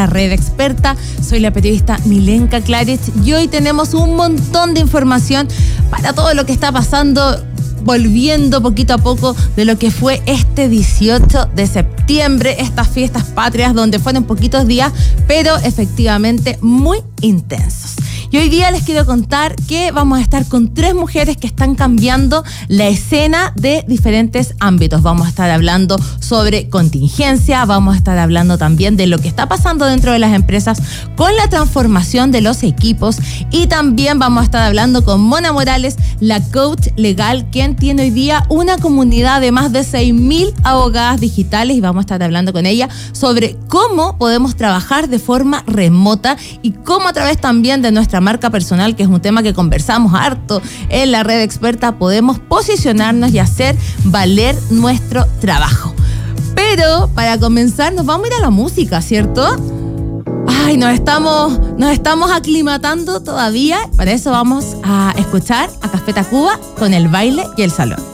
La Red Experta. Soy la periodista Milenka Clarych y hoy tenemos un montón de información para todo lo que está pasando, volviendo poquito a poco de lo que fue este 18 de septiembre, estas fiestas patrias donde fueron poquitos días, pero efectivamente muy intensos. Y hoy día les quiero contar que vamos a estar con 3 mujeres que están cambiando la escena de diferentes ámbitos. Vamos a estar hablando sobre contingencia, vamos a estar hablando también de lo que está pasando dentro de las empresas con la transformación de los equipos y también vamos a estar hablando con Mona Morales, la coach legal, quien tiene hoy día una comunidad de más de 6.000 abogadas digitales y vamos a estar hablando con ella sobre cómo podemos trabajar de forma remota y cómo a través también de nuestra marca personal, que es un tema que conversamos harto en la Red Experta, podemos posicionarnos y hacer valer nuestro trabajo. Pero para comenzar nos vamos a ir a la música, ¿cierto? Ay, nos estamos aclimatando todavía. Para eso vamos a escuchar a Café Tacuba con El Baile y el Salón.